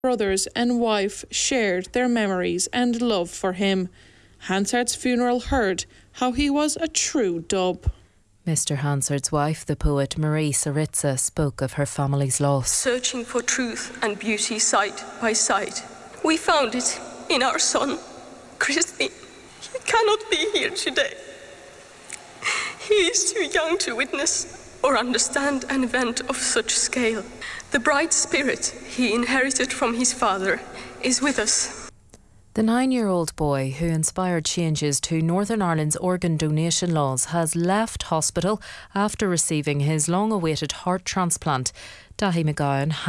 brothers and wife shared their memories and love for him. Hansard's funeral heard how he was a true dub. Mr. Hansard's wife, the poet Marie Saritza, spoke of her family's loss. Searching for truth and beauty side by side, we found it in our son, Christy. He cannot be here today. He is too young to witness or understand an event of such scale. The bright spirit he inherited from his father is with us. The 9-year-old boy who inspired changes to Northern Ireland's organ donation laws has left hospital after receiving his long-awaited heart transplant. Dahi McGowan